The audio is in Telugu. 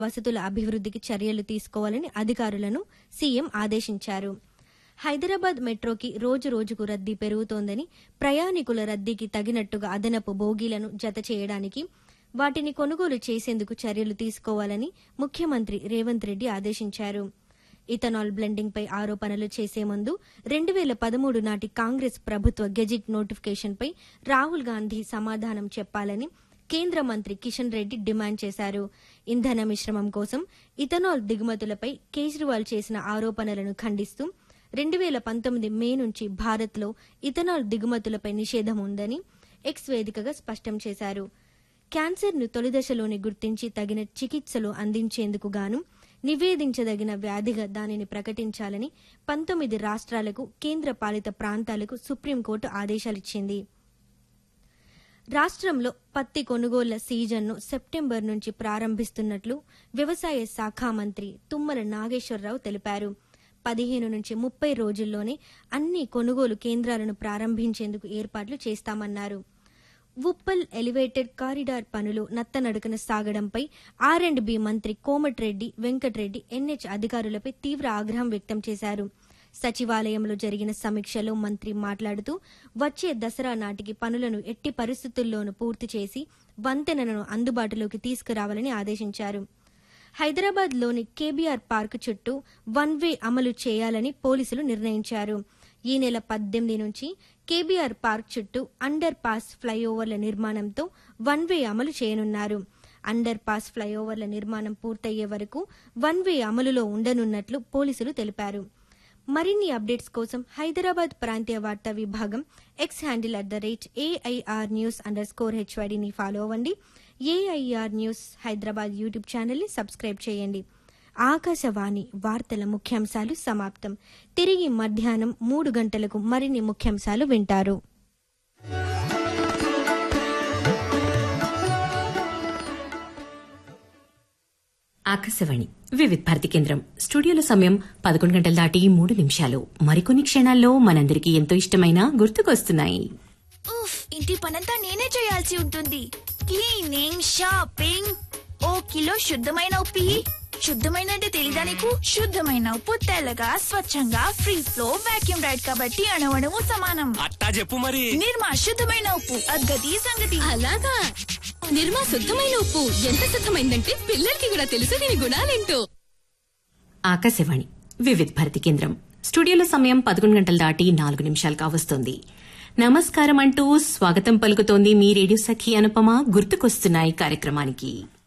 వసతుల అభివృద్ధికి చర్యలు తీసుకోవాలని అధికారులను సీఎం ఆదేశించారు. హైదరాబాద్ మెట్రోకి రోజురోజుకు రద్దీ పెరుగుతోందని, ప్రయాణికుల రద్దీకి తగినట్టుగా అదనపు బోగీలను జత చేయడానికి, వాటిని కొనుగోలు చేసేందుకు చర్యలు తీసుకోవాలని ముఖ్యమంత్రి రేవంత్ రెడ్డి ఆదేశించారు. ఇథనాల్ బ్లెండింగ్పై ఆరోపణలు చేసే ముందు 2013 నాటి కాంగ్రెస్ ప్రభుత్వ గెజిట్ నోటిఫికేషన్పై రాహుల్ గాంధీ సమాధానం చెప్పాలని కేంద్ర మంత్రి కిషన్ రెడ్డి డిమాండ్ చేశారు. ఇంధన మిశ్రమం కోసం ఇథనాల్ దిగుమతులపై కేజ్రీవాల్ చేసిన ఆరోపణలను ఖండిస్తూ 2019 మే నుంచి భారత్లో ఇథనాల్ దిగుమతులపై నిషేధం ఉందని ఎక్స్ వేదికగా స్పష్టం చేశారు. క్యాన్సర్ను తొలిదశలోనే గుర్తించి తగిన చికిత్సలు అందించేందుకు గాను నివేదించదగిన వ్యాధిగా దానిని ప్రకటించాలని 19 రాష్ట్రాలకు, కేంద్ర పాలిత ప్రాంతాలకు సుప్రీంకోర్టు ఆదేశాలిచ్చింది. రాష్ట్రంలో పత్తి కొనుగోళ్ల సీజన్ను సెప్టెంబర్ నుంచి ప్రారంభిస్తున్నట్లు వ్యవసాయ శాఖ మంత్రి తుమ్మల నాగేశ్వరరావు తెలిపారు. 15 నుంచి 30 రోజుల్లోనే అన్ని కొనుగోలు కేంద్రాలను ప్రారంభించేందుకు ఏర్పాట్లు చేస్తామన్నారు. ఉప్పల్ ఎలివేటెడ్ కారిడార్ పనులు నత్తనడకన సాగడంపై R&B మంత్రి కోమటిరెడ్డి వెంకటరెడ్డి ఎన్హెచ్ అధికారులపై తీవ్ర ఆగ్రహం వ్యక్తం చేశారు. సచివాలయంలో జరిగిన సమీక్షలో మంత్రి మాట్లాడుతూ వచ్చే దసరా నాటికి పనులను ఎట్టి పరిస్థితుల్లోనూ పూర్తి చేసి వంతెనలను అందుబాటులోకి తీసుకురావాలని ఆదేశించారు. హైదరాబాద్లోని కేబీఆర్ పార్క్ చుట్టూ వన్ వే అమలు చేయాలని పోలీసులు నిర్ణయించారు. ఈ నెల 18 నుంచి కేబీఆర్ పార్క్ చుట్టూ అండర్ పాస్ ఫ్లైఓవర్ల నిర్మాణంతో వన్ వే అమలు చేయనున్నారు. అండర్ పాస్ ఫ్లైఓవర్ల నిర్మాణం పూర్తయ్యే వరకు వన్ వే అమలులో ఉండనున్నట్లు పోలీసులు తెలిపారు. మరిన్ని అప్డేట్స్ కోసం హైదరాబాద్ ప్రాంతీయ వార్తా విభాగం ఎక్స్ హ్యాండిల్ @AIR News_HYDని ఫాలో అవ్వండి. AIR న్యూస్ హైదరాబాద్ యూట్యూబ్ ఛానల్ని సబ్స్క్రైబ్ చేయండి. ఆకాశవాణి వార్తల ముఖ్యాంశాలు సమాప్తం. తిరిగి మధ్యాహ్నం 3 గంటలకు మరిన్ని ముఖ్యాంశాలు వింటారు. ఆకాశవాణి వివిధ భారతి కేంద్రం స్టూడియోలో సమయం 11 గంటలు దాటి 3 నిమిషాలు. మరికొన్ని క్షణాల్లో మనందరికీ ఎంతో ఇష్టమైన గుర్తుకొస్తున్నాయి. ఇంటి పనంతా నేనే చేయాల్సి ఉంటుంది. క్లీనింగ్, షాపింగ్, ఓ కిలో శుద్ధమైన ఉప్పు. శుద్ధమైన అంటే తెలీదా నీకు? శుద్ధమైన ఉప్పు తెల్లగా, స్వచ్ఛంగా, ఫ్రీ ఫ్లో, వాక్యూమ్ రైడ్ కాబట్టి అణువణువు సమానం. అట్టా చెప్పు మరి. నిర్మా శుద్ధమైన ఉప్పు, అద్గతి సంగతి. అలాగా, నిర్మా శుద్ధమైన ఉప్పు ఎంత శుద్ధమైందంటే పిల్లలకి కూడా తెలుసు దీని గుణాలేంటో. ఆకాశవాణి వివిధ భారతి కేంద్రం స్టూడియోలో సమయం 11 గంటలు దాటి 4 నిమిషాలు కావస్తోంది. నమస్కారం అంటూ స్వాగతం పలుకుతోంది మీ రేడియో సఖి అనుపమ గుర్తుకొస్తున్నాయి కార్యక్రమానికి.